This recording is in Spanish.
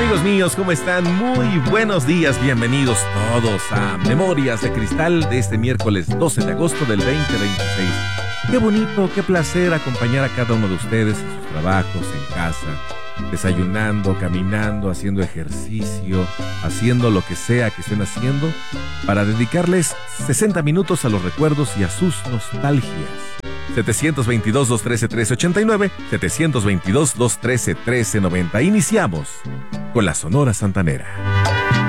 Amigos míos, ¿cómo están? Muy buenos días, bienvenidos todos a Memorias de Cristal de este miércoles 12 de agosto del 2026. Qué bonito, qué placer acompañar a cada uno de ustedes en sus trabajos, en casa, desayunando, caminando, haciendo ejercicio, haciendo lo que sea que estén haciendo, para dedicarles 60 minutos a los recuerdos y a sus nostalgias. 722-213-1389, 722-213-1390. Iniciamos con la Sonora Santanera.